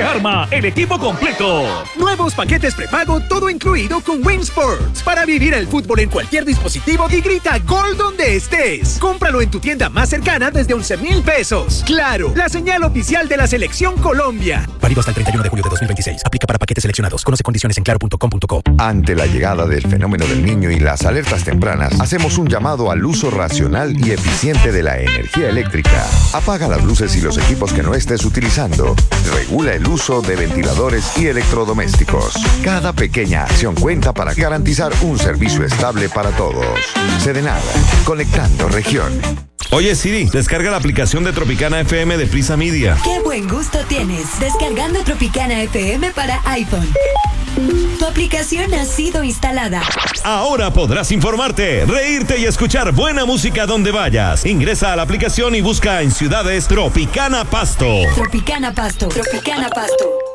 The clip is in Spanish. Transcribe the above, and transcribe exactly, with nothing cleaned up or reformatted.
arma el equipo completo. Nuevos paquetes prepago, todo incluido con Win Sports. Para vivir el fútbol en cualquier dispositivo y grita gol donde estés. Cómpralo en tu tienda más cercana desde once mil pesos. Claro, la señal oficial de la Selección Colombia. Válido hasta el treinta y uno de julio de dos mil veintiséis. Aplica para paquetes seleccionados. Conoce condiciones en claro punto com punto co. Ante la llegada del fenómeno del niño y las alertas tempranas, hacemos un llamado al uso racional y eficiente de la energía eléctrica. Apaga las luces y los equipos que no estés utilizando. Regula el uso de ventiladores y electrodomésticos. Cada pequeña acción cuenta para garantizar un servicio estable para todos. Sedenal, conectando región. Oye Siri, descarga la aplicación de Tropicana F M de Prisa Media. ¡Qué buen gusto tienes! Descargando Tropicana F M para iPhone. Tu aplicación ha sido instalada. Ahora podrás informarte, reírte y escuchar buena música donde vayas. Ingresa a la aplicación y busca en ciudades Tropicana Pasto. Tropicana Pasto. Tropicana Pasto.